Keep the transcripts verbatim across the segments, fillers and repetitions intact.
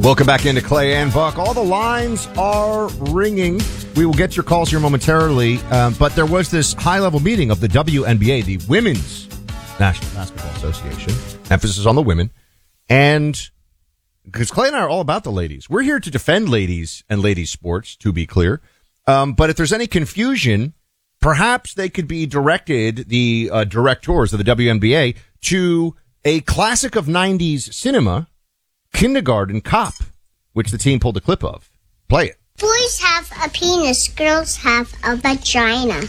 Welcome back into Clay and Buck. All the lines are ringing. We will get your calls here momentarily, um, but there was this high-level meeting of the W N B A, the Women's National Basketball Association. Emphasis on the women. And because Clay and I are all about the ladies. We're here to defend ladies and ladies sports, to be clear. Um, but if there's any confusion, perhaps they could be directed, the uh, directors of the W N B A, to a classic of nineties cinema, Kindergarten Cop, which the team pulled a clip of. Play it. Boys have a penis, girls have a vagina.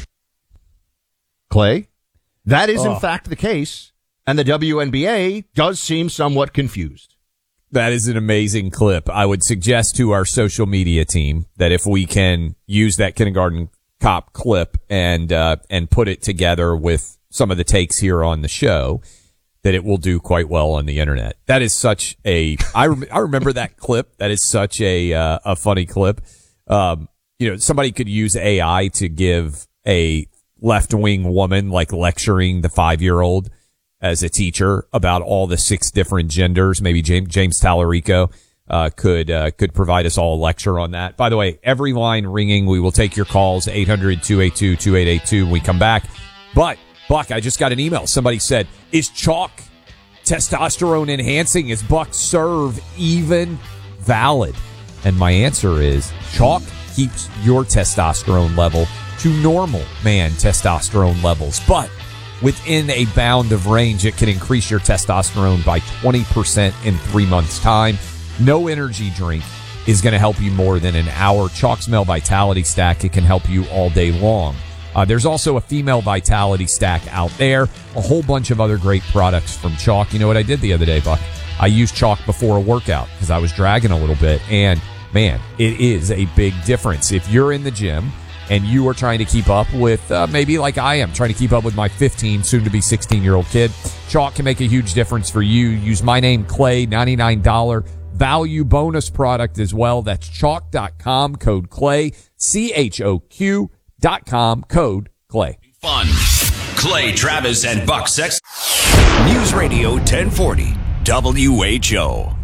Clay, that is Oh. in fact the case, and the W N B A does seem somewhat confused. That is an amazing clip. I would suggest to our social media team that if we can use that Kindergarten Cop clip and uh, and put it together with some of the takes here on the show, that it will do quite well on the internet. That is such a, I, rem- I remember that clip. That is such a, uh, a funny clip. Um, you know, somebody could use A I to give a left-wing woman like lecturing the five-year-old as a teacher about all the six different genders. Maybe James, James Tallarico, uh, could, uh, could provide us all a lecture on that. By the way, every line ringing. We will take your calls, eight hundred, two eight two, two eight eight two when we come back. But, Buck, I just got an email. Somebody said, is chalk testosterone enhancing? Is Buck serve even valid? And my answer is chalk keeps your testosterone level to normal man testosterone levels. But within a bound of range, it can increase your testosterone by twenty percent in three months' time. No energy drink is going to help you more than an hour. Chalk's Male Vitality Stack, it can help you all day long. Uh, there's also a female vitality stack out there, a whole bunch of other great products from Chalk. You know what I did the other day, Buck? I used Chalk before a workout because I was dragging a little bit, and man, it is a big difference. If you're in the gym and you are trying to keep up with, uh, maybe like I am, trying to keep up with my fifteen, soon to be sixteen year old kid, Chalk can make a huge difference for you. Use my name, Clay, ninety-nine dollars value bonus product as well. That's chalk dot com, code Clay, C H O Q dot com, code Clay. Fun. Clay, Travis, and Buck Sex. News Radio ten forty, W H O.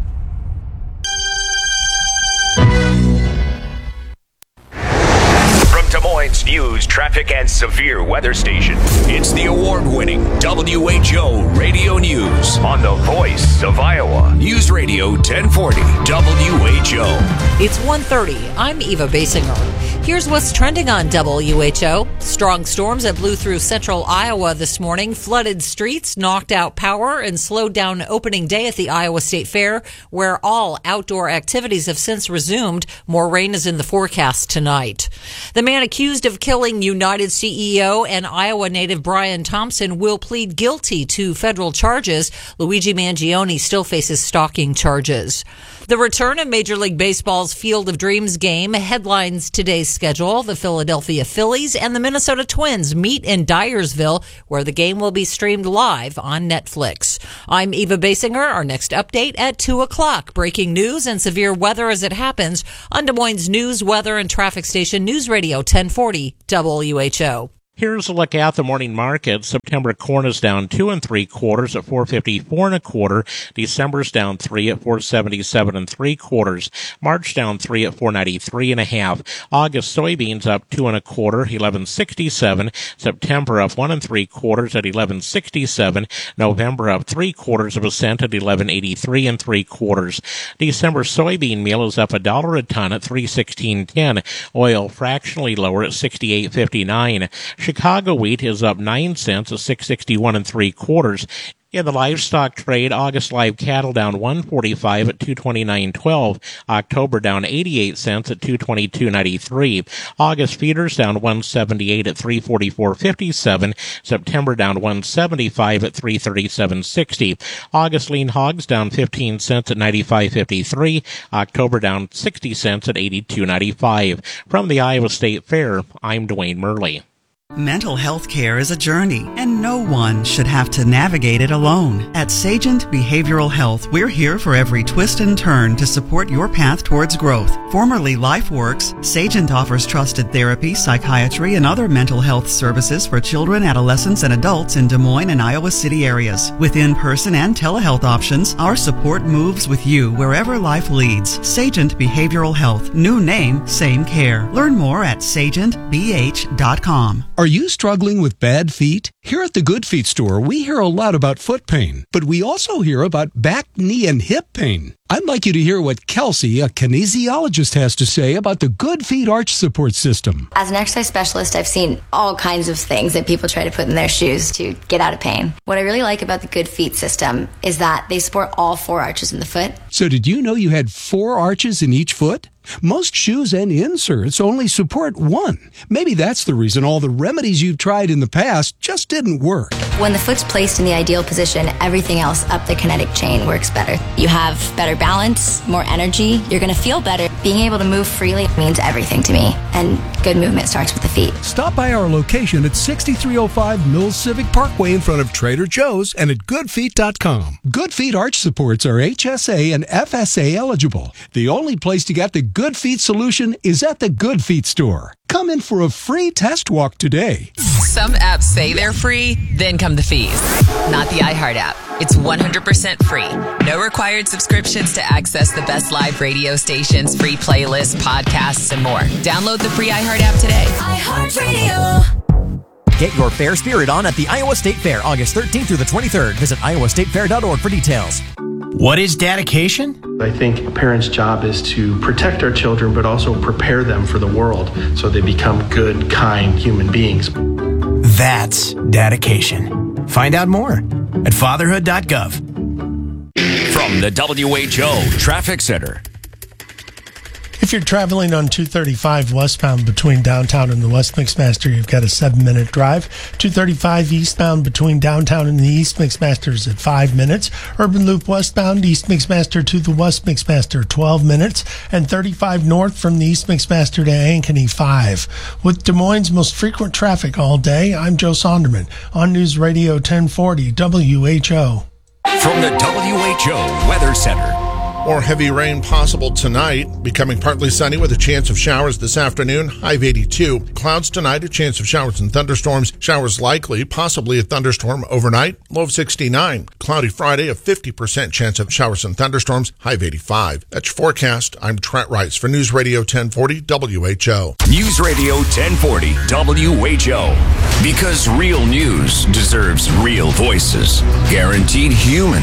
From Des Moines News, Traffic, and Severe Weather Station, it's the award-winning W H O Radio News on the voice of Iowa. News Radio ten forty, W H O. It's one thirty. I'm Eva Basinger. Here's what's trending on W H O. Strong storms that blew through central Iowa this morning, flooded streets, knocked out power, and slowed down opening day at the Iowa State Fair, where all outdoor activities have since resumed. More rain is in the forecast tonight. The man accused of killing United C E O and Iowa native Brian Thompson will plead guilty to federal charges. Luigi Mangione still faces stalking charges. The return of Major League Baseball's Field of Dreams game headlines today's schedule. The Philadelphia Phillies and the Minnesota Twins meet in Dyersville, where the game will be streamed live on Netflix. I'm Eva Basinger. Our next update at two o'clock. Breaking news and severe weather as it happens on Des Moines News, Weather, and Traffic Station News Radio ten forty W H O. Here's a look at the morning market. September corn is down two and three quarters at four fifty-four and a quarter. December's down three at four seventy-seven and three quarters. March down three at four ninety-three and a half. August soybeans up two and a quarter, eleven sixty-seven. September up one and three quarters at eleven sixty-seven. November up three quarters of a cent at eleven eighty-three and three quarters. December soybean meal is up a dollar a ton at three sixteen ten. Oil fractionally lower at sixty-eight fifty-nine. Chicago wheat is up nine cents at six sixty-one and three quarters. In the livestock trade, August live cattle down one forty-five at two twenty-nine twelve. October down eighty-eight cents at two twenty-two ninety-three. August feeders down one seventy-eight at three forty-four fifty-seven. September down one seventy-five at three thirty-seven sixty. August lean hogs down fifteen cents at ninety-five fifty-three. October down sixty cents at eighty-two ninety-five. From the Iowa State Fair, I'm Dwayne Murley. Mental health care is a journey, and no one should have to navigate it alone. At Sagent Behavioral Health, we're here for every twist and turn to support your path towards growth. Formerly LifeWorks, Sagent offers trusted therapy, psychiatry, and other mental health services for children, adolescents, and adults in Des Moines and Iowa City areas. With in-person and telehealth options, our support moves with you wherever life leads. Sagent Behavioral Health. New name, same care. Learn more at sagent b h dot com. Are you struggling with bad feet? Here at the Good Feet store, we hear a lot about foot pain, but we also hear about back, knee, and hip pain. I'd like you to hear what Kelsey, a kinesiologist, has to say about the Good Feet arch support system. As an exercise specialist, I've seen all kinds of things that people try to put in their shoes to get out of pain. What I really like about the Good Feet system is that they support all four arches in the foot. So did you know you had four arches in each foot? Most shoes and inserts only support one. Maybe that's the reason all the remedies you've tried in the past just didn't work. When the foot's placed in the ideal position, everything else up the kinetic chain works better. You have better balance, more energy, you're going to feel better. Being able to move freely means everything to me, and good movement starts with the feet. Stop by our location at sixty-three oh five Mills Civic Parkway in front of Trader Joe's and at good feet dot com. Good Feet arch supports are H S A and F S A eligible. The only place to get the Good Feet solution is at the Good Feet store. Come in for a free test walk today. Some apps say they're free, then come the fees. Not the iHeart app. It's one hundred percent free. No required subscriptions to access the best live radio stations, free playlists, podcasts, and more. Download the free iHeart app today. iHeartRadio. Get your fair spirit on at the Iowa State Fair, August thirteenth through the twenty-third. Visit iowa state fair dot org for details. What is dedication? I think a parent's job is to protect our children, but also prepare them for the world so they become good, kind human beings. That's dedication. Find out more at fatherhood dot gov. From the W H O Traffic Center. If you're traveling on two thirty-five westbound between downtown and the West Mixmaster, you've got a seven-minute drive. two thirty-five eastbound between downtown and the East Mixmaster is at five minutes. Urban Loop westbound, East Mixmaster to the West Mixmaster, twelve minutes. And thirty-five north from the East Mixmaster to Ankeny, five. With Des Moines' most frequent traffic all day, I'm Joe Sonderman on News Radio ten forty W H O. From the W H O Weather Center. More heavy rain possible tonight, becoming partly sunny with a chance of showers this afternoon, high of eighty-two. Clouds tonight, a chance of showers and thunderstorms. Showers likely, possibly a thunderstorm overnight, low of sixty-nine. Cloudy Friday, a fifty percent chance of showers and thunderstorms, high of eighty-five. That's your forecast. I'm Trent Rice for News Radio ten forty W H O. News Radio ten forty W H O. Because real news deserves real voices. Guaranteed human.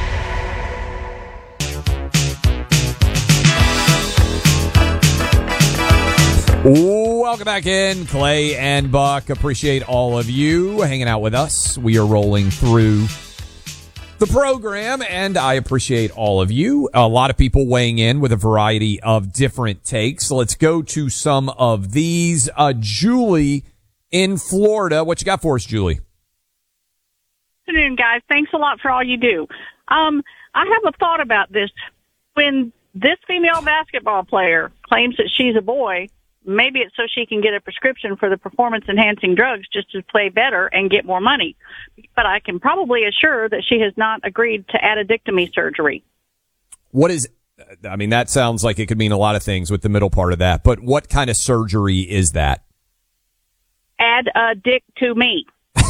Welcome back in, Clay and Buck. Appreciate all of you hanging out with us. We are rolling through the program, and I appreciate all of you. A lot of people weighing in with a variety of different takes. Let's go to some of these. Uh, Julie in Florida. What you got for us, Julie? Good afternoon, guys. Thanks a lot for all you do. Um, I have a thought about this. When this female basketball player claims that she's a boy, maybe it's so she can get a prescription for the performance-enhancing drugs just to play better and get more money. But I can probably assure that she has not agreed to addictomy surgery. What is, I mean, that sounds like it could mean a lot of things with the middle part of that, but what kind of surgery is that? Add a dick to me.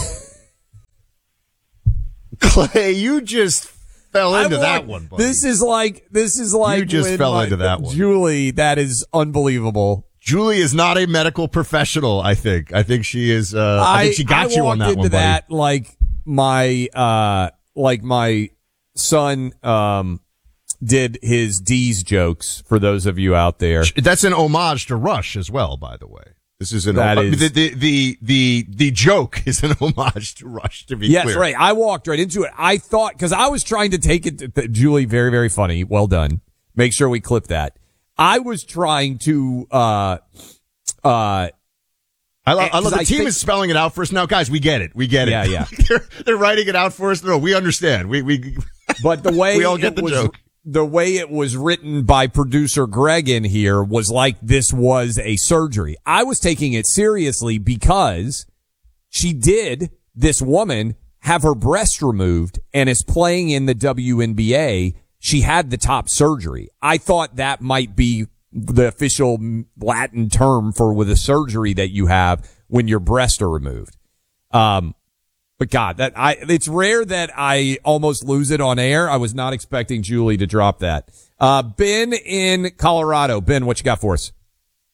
Clay, you just fell into want, that one, buddy. This is like, this is like, you just fell my, into that one. Julie, that is unbelievable. Julie is not a medical professional, I think. I think she is, uh, I, I think she got I you on that one, buddy. That like my, uh, like my son, um, did his D's jokes for those of you out there. That's an homage to Rush as well, by the way. This is an, that o- is, the, the, the, the, the joke is an homage to Rush, to be yes, clear. Yes, right. I walked right into it. I thought, cause I was trying to take it, to, Julie, very, very funny. Well done. Make sure we clip that. I was trying to, uh, uh, I love, I love the I team think, is spelling it out for us now. Guys, we get it. We get it. Yeah, yeah. they're, they're writing it out for us. No, we understand. We, we, but the way we all get the was, joke. The way it was written by producer Greg in here was like this was a surgery. I was taking it seriously because she did, this woman, have her breast removed and is playing in the W N B A. She had the top surgery. I thought that might be the official Latin term for with a surgery that you have when your breasts are removed. Um, but God, that I, it's rare that I almost lose it on air. I was not expecting Julie to drop that. Uh, Ben in Colorado. Ben, what you got for us?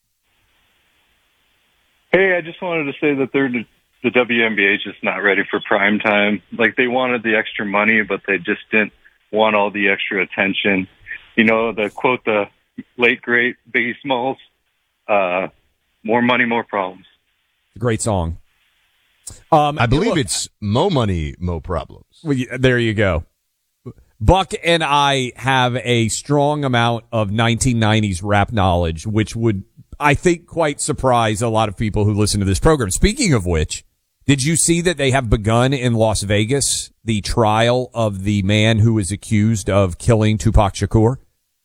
Hey, I just wanted to say that they're, the W N B A is just not ready for prime time. Like, they wanted the extra money, but they just didn't want all the extra attention. You know, the quote, the late, great Biggie Smalls, uh, more money, more problems. Great song. Um, I believe look, it's Mo Money, Mo Problems. Well, there you go. Buck and I have a strong amount of nineteen nineties rap knowledge, which would, I think, quite surprise a lot of people who listen to this program. Speaking of which, did you see that they have begun in Las Vegas the trial of the man who is accused of killing Tupac Shakur?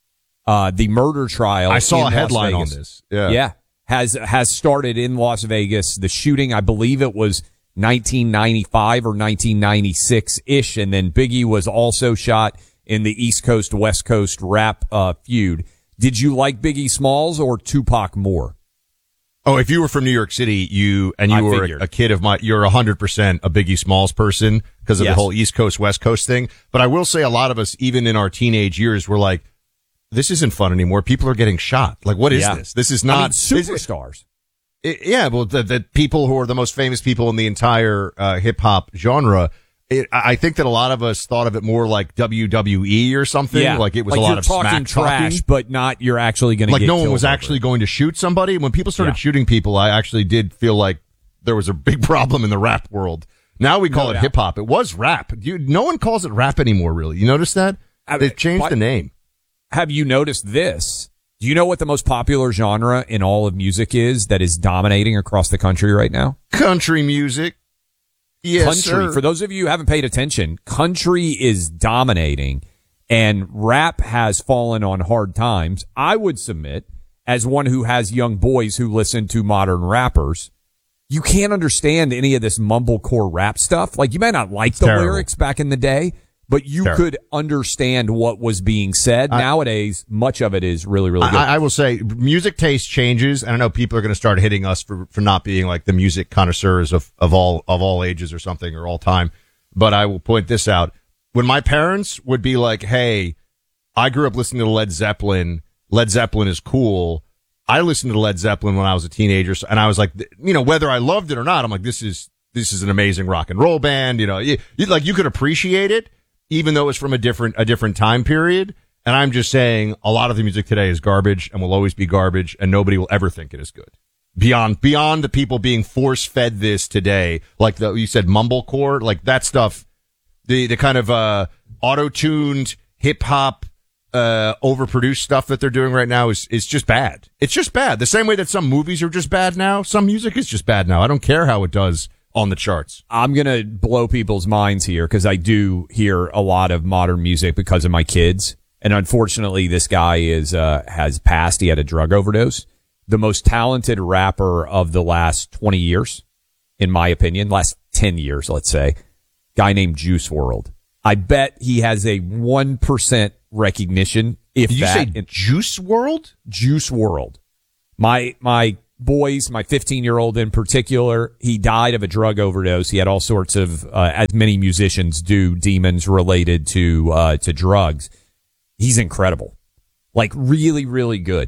Uh, the murder trial. I saw a in headline Las Vegas. on this. Yeah. Yeah. Has, has started in Las Vegas. The shooting, I believe it was nineteen ninety-five or nineteen ninety-six-ish. And then Biggie was also shot in the East Coast, West Coast rap, uh, feud. Did you like Biggie Smalls or Tupac more? Oh, if you were from New York City, you, and you I were figured. a, a kid of mine, you're a hundred percent a Biggie Smalls person because of Yes. the whole East Coast, West Coast thing. But I will say a lot of us, even in our teenage years, were like, this isn't fun anymore. People are getting shot. Like, what is Yeah. this? This is I not mean, is it- superstars. It, yeah, well, the, the people who are the most famous people in the entire uh, hip hop genre, it, I I think that a lot of us thought of it more like W W E or something. Yeah. Like it was Like a lot you're of talking smack trash, talking. but not you're actually going to Like get no one killed was over actually it. going to shoot somebody. When people started Yeah. shooting people, I actually did feel like there was a big problem in the rap world. Now we call No it doubt. hip hop. It was rap. You, no one calls it rap anymore, really. You notice that? I- They've changed but- the name. Have you noticed this? Do you know what the most popular genre in all of music is that is dominating across the country right now? Country music. Yes, country. sir. For those of you who haven't paid attention, country is dominating and rap has fallen on hard times. I would submit, as one who has young boys who listen to modern rappers, you can't understand any of this mumblecore rap stuff. Like, you may not like the Terrible. lyrics back in the day, but you Terrible. could understand what was being said. I- Nowadays, much of it is really, really good. I, I will say music taste changes, and I know people are going to start hitting us for, for not being like the music connoisseurs of, of all of all ages or something or all time. But I will point this out. When my parents would be like, hey, I grew up listening to Led Zeppelin. Led Zeppelin is cool. I listened to Led Zeppelin when I was a teenager, and I was like, you know, whether I loved it or not, I'm like, this is this is an amazing rock and roll band. You know, you, you, like you could appreciate it, even though it's from a different a different time period. And I'm just saying, a lot of the music today is garbage and will always be garbage, and nobody will ever think it is good. Beyond beyond the people being force fed this today, like the you said mumblecore, like that stuff, the the kind of uh auto tuned hip hop. Uh, overproduced stuff that they're doing right now is, is just bad. It's just bad. The same way that some movies are just bad now, some music is just bad now. I don't care how it does on the charts. I'm going to blow people's minds here because I do hear a lot of modern music because of my kids. And unfortunately, this guy is, uh, has passed. He had a drug overdose. The most talented rapper of the last twenty years, in my opinion, last ten years, let's say, guy named Juice world. I bet he has a one percent recognition, if Did you that. say in Juice world? Juice world. My, my boys, my fifteen year old in particular, he died of a drug overdose. He had all sorts of, uh, as many musicians do, demons related to, uh, to drugs. He's incredible. Like really, really good.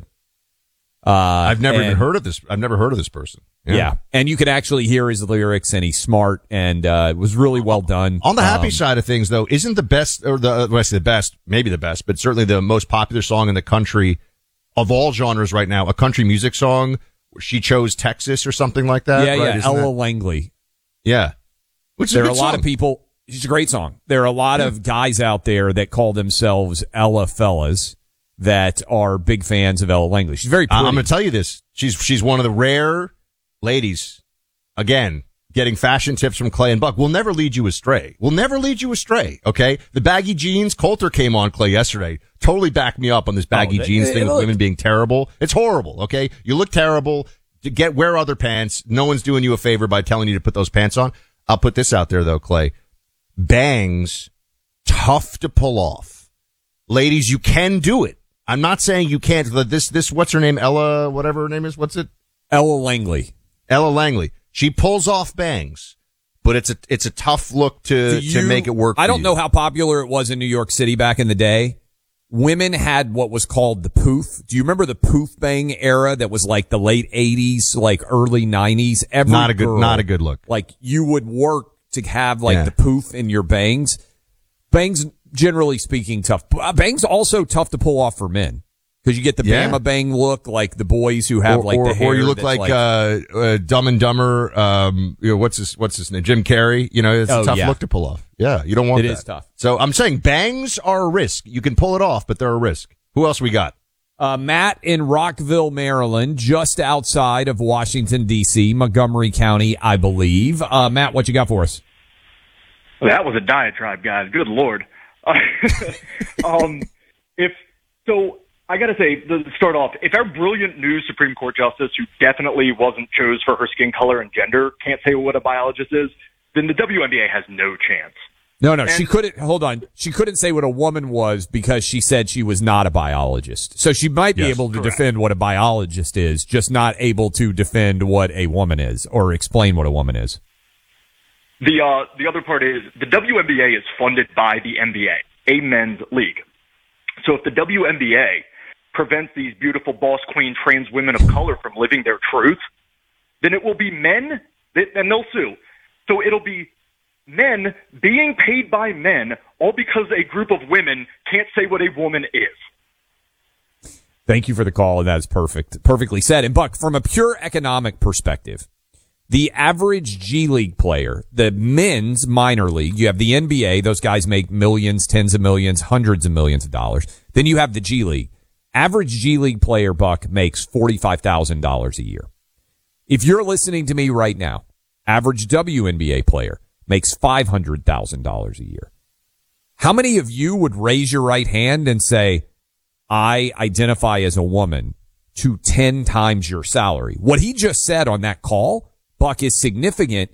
Uh, I've never and- even heard of this. I've never heard of this person. Yeah. And you could actually hear his lyrics, and he's smart, and uh it was really well done. On the happy Um, side of things, though, isn't the best, or the, well, I say the best, maybe the best, but certainly the most popular song in the country of all genres right now, a country music song, She Chose Texas or something like that? Yeah, right? yeah. Isn't Ella that- Langley. Yeah. Which is there a are a good lot song. of people. It's a great song. There are a lot of guys out there that call themselves Ella fellas that are big fans of Ella Langley. She's very I- pretty. I'm going to tell you this. She's, she's one of the rare ladies, again, getting fashion tips from Clay and Buck. Will never lead you astray. Will never lead you astray. Okay. The baggy jeans, Coulter came on Clay yesterday. Totally backed me up on this baggy Oh, they- jeans they thing with look- women being terrible. It's horrible. Okay. You look terrible. get wear other pants. No one's doing you a favor by telling you to put those pants on. I'll put this out there though, Clay. Bangs, tough to pull off. Ladies, you can do it. I'm not saying you can't. This, this, what's her name? Ella, whatever her name is. What's it? Ella Langley. Ella Langley. She pulls off bangs, but it's a, it's a tough look to, you, to make it work. I for don't you. know how popular it was in New York City back in the day. Women had what was called the poof. Do you remember the poof bang era that was like the late eighties, like early nineties? Every not a good, girl, not a good look. Like you would work to have like Yeah. the poof in your bangs. Bangs, generally speaking, tough. Bangs also tough to pull off for men. Because you get the Yeah. Bama Bang look, like the boys who have or, like or, the hair. or you look that's like, uh, uh, Dumb and Dumber. Um, you know, what's his, what's his name? Jim Carrey. You know, it's Oh, a tough yeah. look to pull off. Yeah. You don't want It that. is tough. So I'm saying bangs are a risk. You can pull it off, but they're a risk. Who else we got? Uh, Matt in Rockville, Maryland, just outside of Washington, D C, Montgomery County, I believe. Uh, Matt, what you got for us? That was a diatribe, guys. Good Lord. um, if so, I got to say, to start off, if our brilliant new Supreme Court justice, who definitely wasn't chose for her skin color and gender, can't say what a biologist is, then the W N B A has no chance. No, no, And- she couldn't, hold on. She couldn't say what a woman was because she said she was not a biologist. So she might be Yes, able to correct. defend what a biologist is, just not able to defend what a woman is or explain what a woman is. The uh, the other part is the W N B A is funded by the N B A, a men's league. So if the W N B A prevents these beautiful boss queen trans women of color from living their truth, then it will be men, that, and they'll sue. So it'll be men being paid by men, all because a group of women can't say what a woman is. Thank you for the call, and that's perfect. Perfectly said. And Buck, from a pure economic perspective, the average G League player, the men's minor league, you have the N B A, those guys make millions, tens of millions, hundreds of millions of dollars. Then you have the G League. Average G League player, Buck, makes forty-five thousand dollars a year. If you're listening to me right now, average W N B A player makes five hundred thousand dollars a year. How many of you would raise your right hand and say, I identify as a woman to ten times your salary? What he just said on that call, Buck, is significant.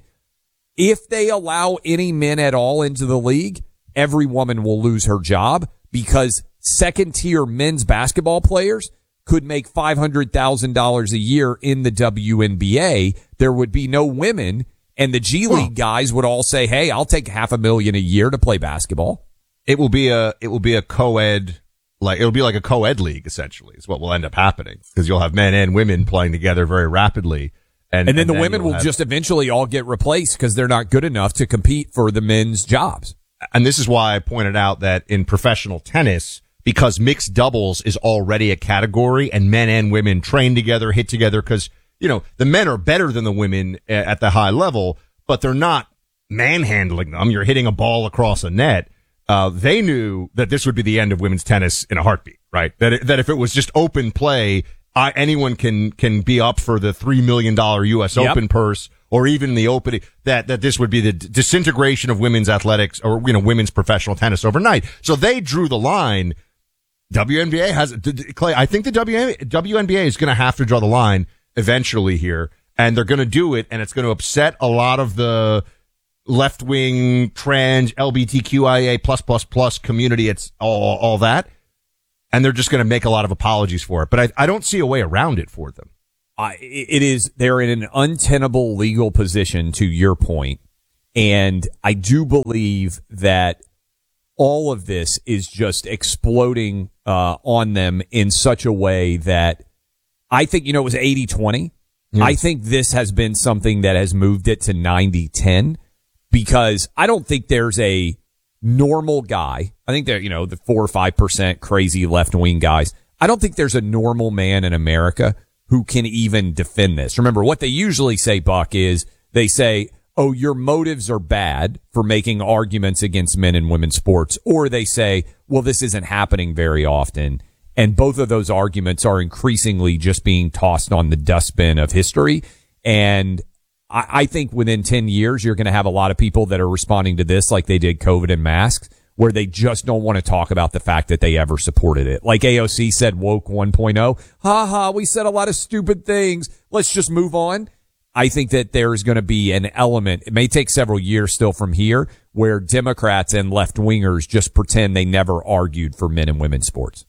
If they allow any men at all into the league, every woman will lose her job because second tier men's basketball players could make five hundred thousand dollars a year in the W N B A. There would be no women, and the G League guys would all say, hey, I'll take half a million a year to play basketball. It will be a, it will be a co-ed, like, it'll be like a co-ed league, essentially, is what will end up happening. Because you'll have men and women playing together very rapidly. And, And then the women you'll will have- just eventually all get replaced because they're not good enough to compete for the men's jobs. And this is why I pointed out that in professional tennis, because mixed doubles is already a category and men and women train together, hit together, because, you know, the men are better than the women at the high level, but they're not manhandling them. You're hitting a ball across a net. Uh, they knew that this would be the end of women's tennis in a heartbeat, right? That, it, that if it was just open play, I, anyone can, can be up for the three million dollars U S Yep. Open purse or even the opening, that, that this would be the disintegration of women's athletics or, you know, women's professional tennis overnight. So they drew the line. W N B A has, Clay, I think the W N B A is going to have to draw the line eventually here, and they're going to do it, and it's going to upset a lot of the left-wing, trans, L G B T Q I A plus, plus, plus community. It's all, all that. And they're just going to make a lot of apologies for it. But I, I don't see a way around it for them. I, it is, they're in an untenable legal position, to your point. And I do believe that all of this is just exploding uh, on them in such a way that I think, you know, it was eighty twenty. Yeah. I think this has been something that has moved it to ninety ten because I don't think there's a normal guy. I think they're, you know, the four or five percent crazy left wing guys. I don't think there's a normal man in America who can even defend this. Remember, what they usually say, Buck, is they say, oh, your motives are bad for making arguments against men and women's sports. Or they say, well, this isn't happening very often. And both of those arguments are increasingly just being tossed on the dustbin of history. And I, I think within ten years, you're going to have a lot of people that are responding to this like they did COVID and masks, where they just don't want to talk about the fact that they ever supported it. Like A O C said, woke one point oh, ha ha, we said a lot of stupid things. Let's just move on. I think that there's going to be an element, it may take several years still from here, where Democrats and left-wingers just pretend they never argued for men and women's sports.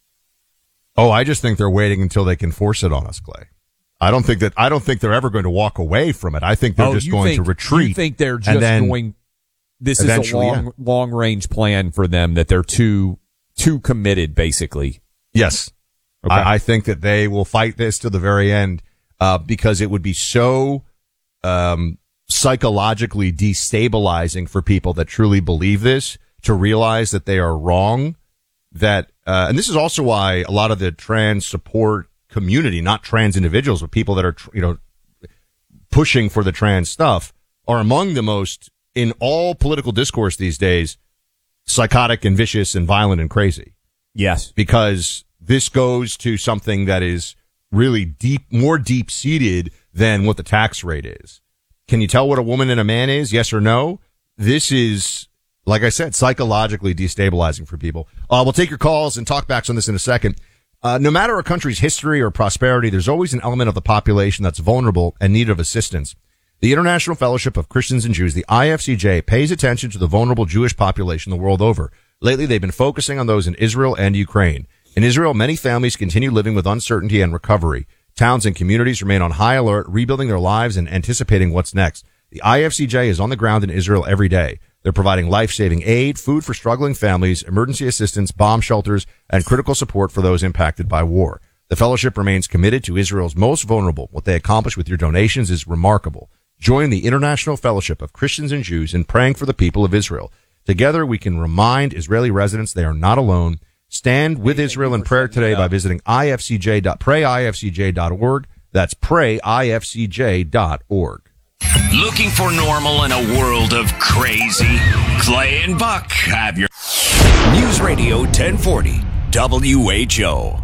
Oh, I just think they're waiting until they can force it on us, Clay. I don't think that, I don't think they're ever going to walk away from it. I think they're oh, just you going think, to retreat. You think they're just going, this is a long, yeah. long-range plan for them, that they're too, too committed, basically? Yes. Okay. I, I think that they will fight this to the very end, uh, because it would be so, um, psychologically destabilizing for people that truly believe this to realize that they are wrong. That, uh, and this is also why a lot of the trans support community, not trans individuals, but people that are, you know, pushing for the trans stuff, are among the most, in all political discourse these days, psychotic and vicious and violent and crazy. Yes. Because this goes to something that is really deep, more deep seated than what the tax rate is. Can you tell what a woman and a man is? Yes or no? This is, like I said, psychologically destabilizing for people. Uh, we'll take your calls and talk backs on this in a second. Uh, no matter a country's history or prosperity, there's always an element of the population that's vulnerable and need of assistance. The International Fellowship of Christians and Jews, the I F C J, pays attention to the vulnerable Jewish population the world over. Lately, they've been focusing on those in Israel and Ukraine. In Israel, many families continue living with uncertainty and recovery. Towns and communities remain on high alert, rebuilding their lives and anticipating what's next. The I F C J is on the ground in Israel every day. They're providing life-saving aid, food for struggling families, emergency assistance, bomb shelters, and critical support for those impacted by war. The fellowship remains committed to Israel's most vulnerable. What they accomplish with your donations is remarkable. Join the International Fellowship of Christians and Jews in praying for the people of Israel. Together, we can remind Israeli residents they are not alone. Stand with Israel in prayer today by visiting I F C J. pray I F C J dot org. That's pray I F C J dot org. Looking for normal in a world of crazy? Clay and Buck have your News Radio ten forty W H O.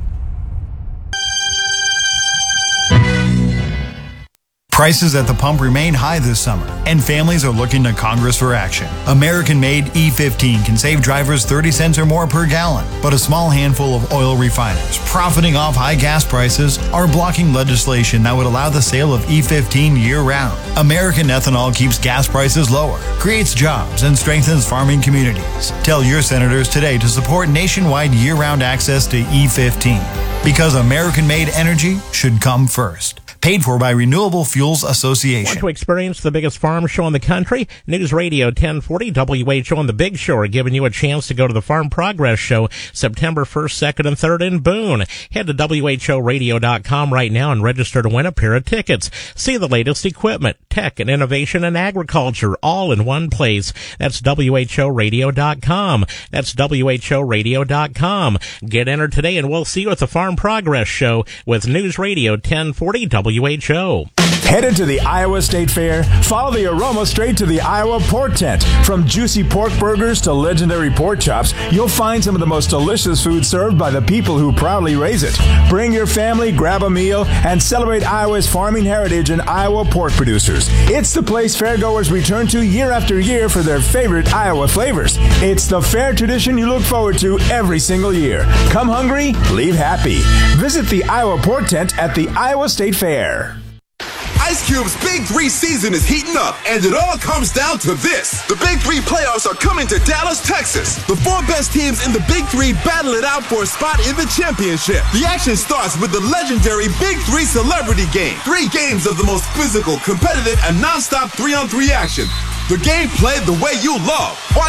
Prices at the pump remain high this summer, and families are looking to Congress for action. American-made E fifteen can save drivers thirty cents or more per gallon, but a small handful of oil refiners, profiting off high gas prices, are blocking legislation that would allow the sale of E fifteen year-round. American ethanol keeps gas prices lower, creates jobs, and strengthens farming communities. Tell your senators today to support nationwide year-round access to E fifteen, because American-made energy should come first. Paid for by Renewable Fuels Association. Want to experience the biggest farm show in the country? News Radio ten forty W H O and The Big Show are giving you a chance to go to the Farm Progress Show September first, second, and third in Boone. Head to W H O radio dot com right now and register to win a pair of tickets. See the latest equipment, tech, and innovation in agriculture all in one place. That's W H O radio dot com. That's W H O radio dot com. Get entered today and we'll see you at the Farm Progress Show with News Radio ten forty W H O. Headed to the Iowa State Fair? Follow the aroma straight to the Iowa Pork Tent. From juicy pork burgers to legendary pork chops, you'll find some of the most delicious food served by the people who proudly raise it. Bring your family, grab a meal, and celebrate Iowa's farming heritage and Iowa pork producers. It's the place fairgoers return to year after year for their favorite Iowa flavors. It's the fair tradition you look forward to every single year. Come hungry, leave happy. Visit the Iowa Pork Tent at the Iowa State Fair. Ice Cube's Big Three season is heating up, and it all comes down to this. The Big Three playoffs are coming to Dallas, Texas. The four best teams in the Big Three battle it out for a spot in the championship. The action starts with the legendary Big Three Celebrity Game. Three games of the most physical, competitive, and non-stop three-on-three action. The game played the way you love.